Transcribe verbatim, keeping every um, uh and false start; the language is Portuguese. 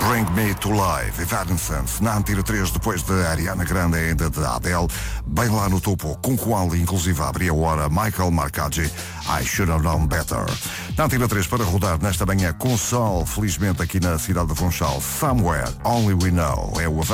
Bring Me to Life, Evanescence, na Antena três, depois de Ariana Grande e ainda de Adele, bem lá no topo, com qual inclusive abria a hora Michael Marcaggi, I Should Have Known Better. Na Antena três, para rodar nesta manhã com sol, felizmente aqui na cidade de Funchal, Somewhere Only We Know, é o